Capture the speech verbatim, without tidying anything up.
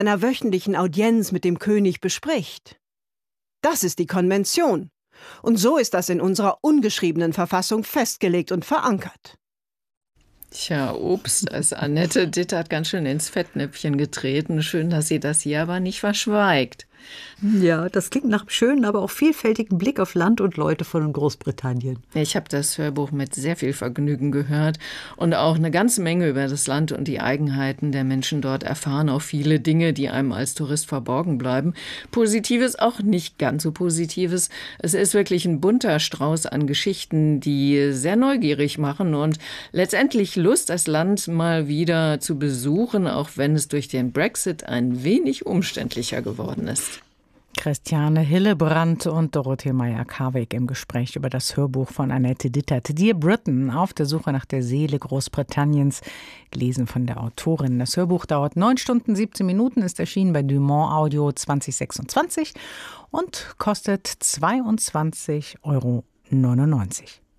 einer wöchentlichen Audienz mit dem König bespricht. Das ist die Konvention. Und so ist das in unserer ungeschriebenen Verfassung festgelegt und verankert. Tja, ups, da ist Annette Dittert ganz schön ins Fettnäpfchen getreten. Schön, dass sie das hier aber nicht verschweigt. Ja, das klingt nach einem schönen, aber auch vielfältigen Blick auf Land und Leute von Großbritannien. Ich habe das Hörbuch mit sehr viel Vergnügen gehört und auch eine ganze Menge über das Land und die Eigenheiten der Menschen dort erfahren. Auch viele Dinge, die einem als Tourist verborgen bleiben. Positives, auch nicht ganz so Positives. Es ist wirklich ein bunter Strauß an Geschichten, die sehr neugierig machen und letztendlich Lust, das Land mal wieder zu besuchen, auch wenn es durch den Brexit ein wenig umständlicher geworden ist. Christiane Hillebrand und Dorothee Meyer-Karweg im Gespräch über das Hörbuch von Annette Dittert. Dear Britain, auf der Suche nach der Seele Großbritanniens, gelesen von der Autorin. Das Hörbuch dauert neun Stunden, siebzehn Minuten, ist erschienen bei Dumont Audio zwanzig sechsundzwanzig und kostet zweiundzwanzig Euro neunundneunzig.